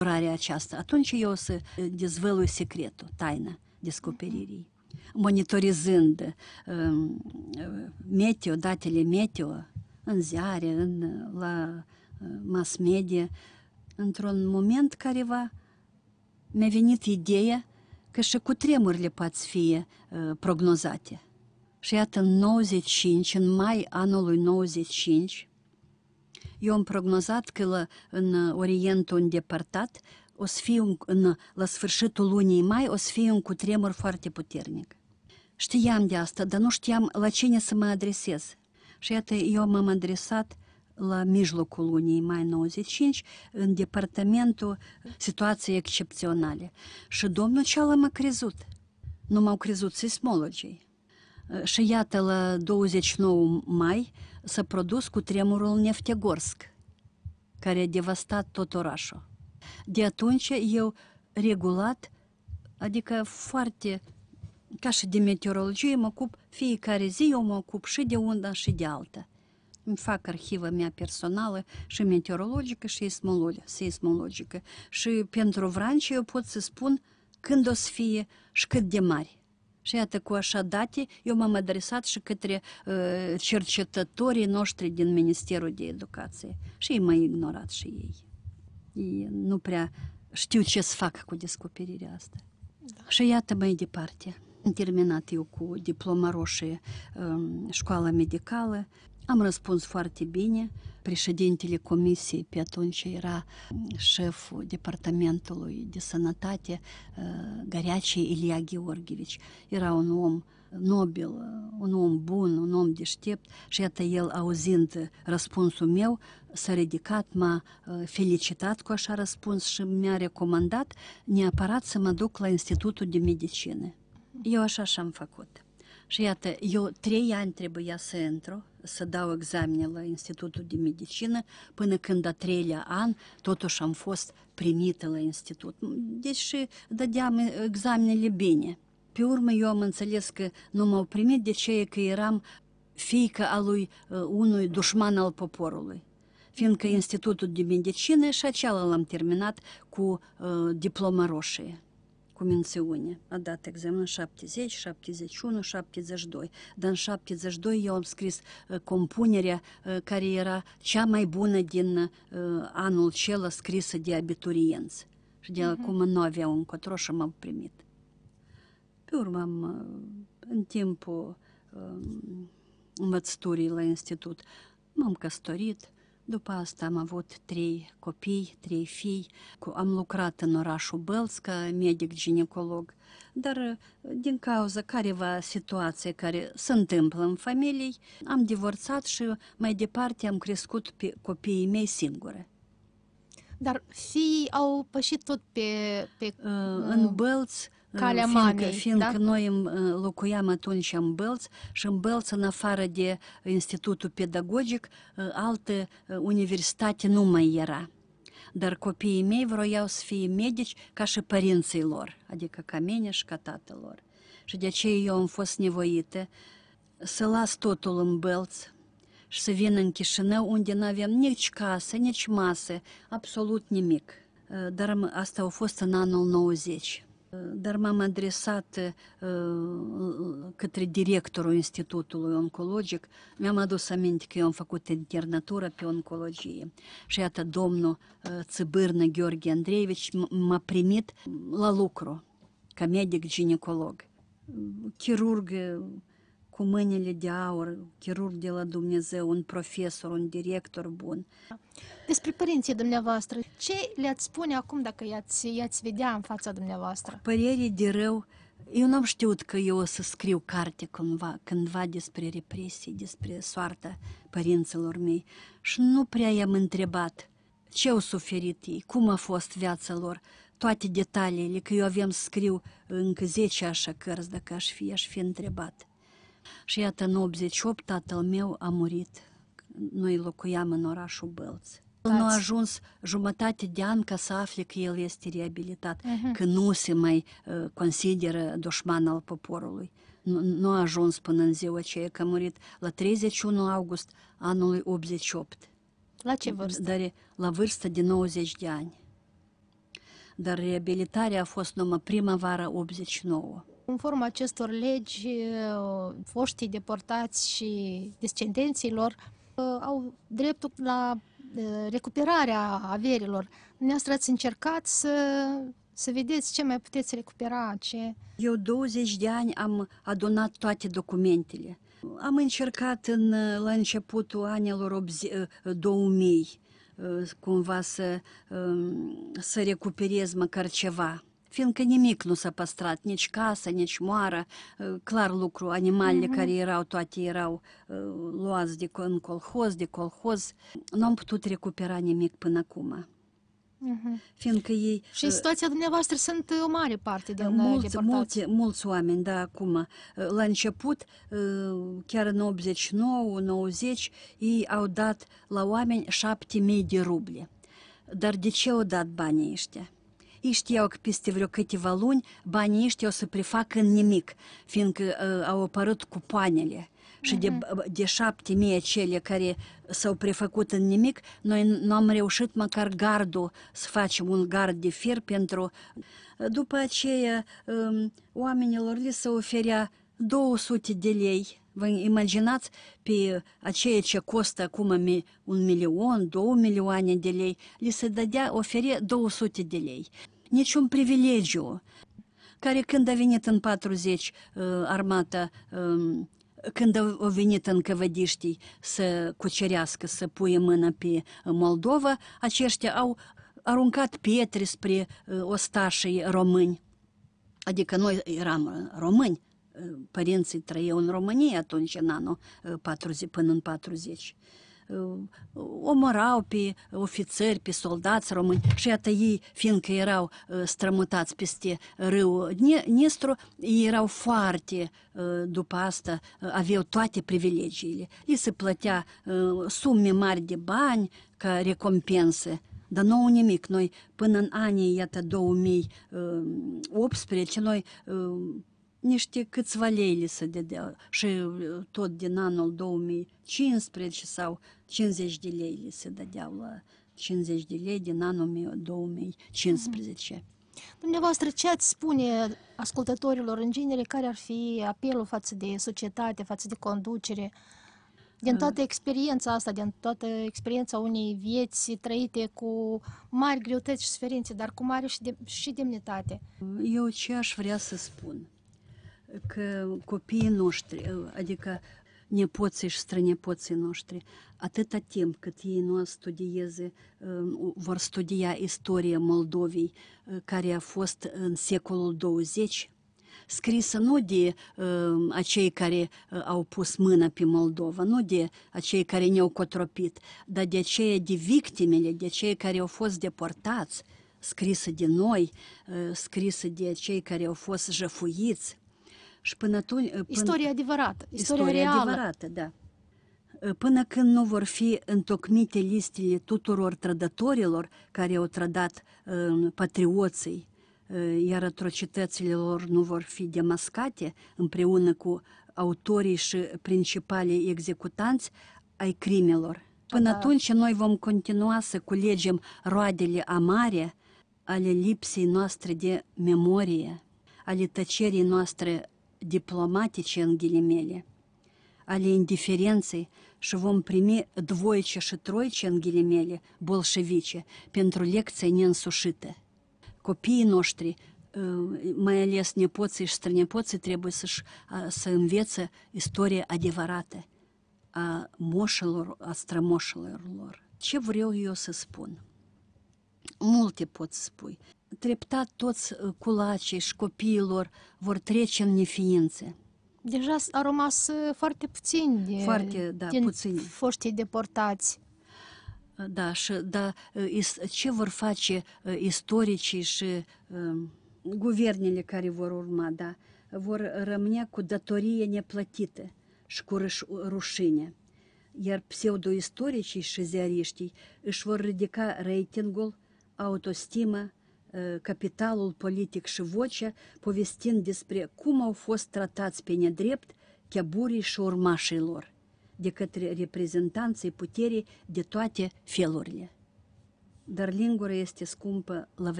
aceasta, atunci eu o să dezvălui secretul, taina descoperirii. Monitorizând meteo, datele meteo, în ziare, la mass media, într-un moment careva mi-a venit ideea că și cutremurile pot fi prognozate. Și iată, în 95, în mai anului 95, eu am prognozat că în Orientul îndepărtat o să fie la sfârșitul lunii mai o să fie un cutremur foarte puternic. Știam de asta, dar nu știam la cine să mă adresez. Și iată, eu m-am adresat la mijlocul lunii mai 95 în departamentul situații excepționale. Și domnul Ceala m-a crezut. Nu m-au crezut seismologii. Și iată, la 29 mai s-a produs cutremurul Neftegorsk, care a devastat tot orașul. De atunci eu regulat, adică foarte, ca și de meteorologie, mă ocup fiecare zi, eu mă ocup și de una și de alta. Îmi fac arhiva mea personală și meteorologică și seismologică. Și pentru Vrancea eu pot să spun când o să fie și cât de mari. Și iată, cu așa date, eu m-am adresat și către cercetătorii noștri din Ministerul de Educație. Și ei m-au ignorat și ei. Ei nu prea știu ce să fac cu descoperirea asta. Da. Și iată mai departe. Am terminat eu cu diploma roșie școala medicală. Am răspuns foarte bine. Președintele comisiei pe atunci era șeful departamentului de sănătate, Găreacii Ilia Gheorghevici. Era un om nobil, un om bun, un om deștept și iată el, auzind răspunsul meu, s-a ridicat, m-a felicitat cu așa răspuns și mi-a recomandat neapărat să mă duc la Institutul de Medicină. Eu așa și-am făcut. Și iată, eu 3 ani trebuia să intru, să dau examene la Institutul de Medicină, până când a 3-lea an, totuși am fost primită la institut. Deci dădeam examenele bine. Pe urmă eu am înțeles că nu m-au primit, de ce că eram fiica a lui unui dușman al poporului. Fiindcă Institutul de Medicină și acela l-am terminat cu diploma roșie. Cu mențiune. A dat examen 70, 71, 72. Dar în 72 eu am scris compunerea care era cea mai bună din anul acela scrisă de abiturienți. Și de acum nu aveau încotro și m-au primit. Pe urmă, în timpul învățăturii la institut, m-am căsătorit. După asta am avut 3 copii, 3 fii. Am lucrat în orașul Bălț ca medic-ginecolog, dar din cauza careva situație care se întâmplă în familie, am divorțat și mai departe am crescut pe copiii mei singure. Dar fiii au pășit tot pe în Bălț, calea mamei, fiindcă da? noi locuiam atunci în Bălț și în Bălț, în afară de Institutul Pedagogic, altă universitate nu mai era. Dar copiii mei vroiau să fie medici ca și părinții lor, adică ca mine și ca tatăl lor. Și de aceea eu am fost nevoită să las totul în Bălț și să vin în Chișinău, unde nu aveam nici casă, nici masă, absolut nimic. Dar asta a fost în anul 90. Dar m-am adresat către directorul Institutului Oncologic. Mi-am adus aminte că eu am făcut internatură pe oncologie. Și iată, domnul Țibârnă Gheorghe Andreevici m-a primit la lucru, ca medic-ginecolog. Chirurg cu mâinile de aur, chirurg de la Dumnezeu, un profesor, un director bun. Despre părinții dumneavoastră, ce le-ați spune acum dacă i-ați vedea în fața dumneavoastră? Părerii de rău, eu n-am știut că eu o să scriu carte cândva despre represii, despre soarta părinților mei și nu prea i-am întrebat ce au suferit ei, cum a fost viața lor, toate detaliile, că eu aveam să scriu încă 10 așa cărți dacă aș fi întrebat. Și iată, în 88, tatăl meu a murit. Noi locuiam în orașul Bălț. Nu a ajuns jumătate de an ca să afle că el este reabilitat, că nu se mai consideră dușman al poporului. Nu a ajuns până în ziua aceea, că a murit la 31 august anului 88. La ce vârstă? Dar la vârstă de 90 de ani. dar reabilitarea a fost numai primăvara 89. Conform acestor legi, foștii deportați și descendenții lor au dreptul la recuperarea averilor. Dumneavoastră ați încercat să vedeți ce mai puteți recupera, ce... Eu 20 de ani am adunat toate documentele. Am încercat la începutul anilor 2000 cumva să recuperez măcar ceva. Fiindcă nimic nu s-a păstrat, nici casă, nici moară, clar lucru, animalele care erau, toate erau luați în colhoz, nu am putut recupera nimic până acum. Fiindcă ei... Și în situația dumneavoastră sunt o mare parte din deportați. Mulți oameni, da, acum. La început, chiar în 89-90, ei au dat la oameni 7.000 de ruble. Dar de ce au dat banii ăștia? Ei știau că peste vreo câteva luni banii ăștia o să prefacă în nimic, fiindcă au apărut cupoanele. Și de 7.000 cele care s-au prefăcut în nimic, noi nu am reușit măcar gardul, să facem un gard de fier pentru... După aceea, oamenilor li se oferea 200 de lei. Vă imaginați pe aceea ce costă acum 1 milion, 2 milioane de lei, li se oferea 200 de lei. Niciun privilegiu, care când a venit în 40 armata, când au venit încăvădiștii să cucerească, să puie mână pe Moldova, aceștia au aruncat pietre spre ostașii români. Adică noi eram români, părinții trăiau în România atunci, în anul 40, până în 40. Omorau pe ofițeri, pe soldați români și iată ei, fiindcă erau strămutați peste râul Dnistru, ei erau foarte, după asta, aveau toate privilegiile. Li se plătea sume mari de bani ca recompense, dar nouă nimic. Noi, până în anii, iată, 2018, noi niște câțiva lei li se dădeau și tot din anul 2015 sau 50 de lei li se dădeau la 50 de lei din anul 2015. Dumneavoastră, ce ați spune ascultătorilor în genere, care ar fi apelul față de societate, față de conducere, din toată experiența asta, din toată experiența unei vieți trăite cu mari greutăți și suferințe, dar cu mare și demnitate? Eu ce aș vrea să spun? Că copiii noștri, adică nepoții și strănepoții noștri, atâta timp cât ei nu studieze, vor studia istoria Moldovei, care a fost în secolul 20, scrisă nu de acei care au pus mâna pe Moldova, nu de acei care ne-au cotropit, dar de aceia de victimele, de cei care au fost deportați, scrisă de noi, scrisă de cei care au fost jăfuiți. Și până atunci, istoria adevărată, istoria reală. Adevărată, da. Până când nu vor fi întocmite listele tuturor trădătorilor care au trădat patrioții, iar atrocitățile lor nu vor fi demascate împreună cu autorii și principalii executanți ai crimelor. Până atunci noi vom continua să culegem roadele amare ale lipsei noastre de memorie, ale tăcerii noastre diplomatice, în ghilimele, ale indiferenței și vom primi dvoice și troice, în ghilimele, bolșevice, pentru lecții neînsușite. Copiii noștri, mai ales nepoții și strănepoții, trebuie să învețe istoria adevărată a moșilor, a strămoșilor lor. Ce vreau eu să spun? Multe pot spui. Treptat toți culacii și copiilor vor trece în neființe. Deja a rămas foarte puțini din puțini foștii deportați. Da, și ce vor face istoricii și guvernele care vor urma, da, vor rămâne cu datorie neplătită și cu rușine. Iar pseudoistoricii și ziariștii își vor ridica ratingul, autostima, capitalul politic și vocea, povestind despre cum au fost tratați pe nedrept cheaburii și urmașii lor de către reprezentanții puterii de toate felurile. Dar lingura este scumpă la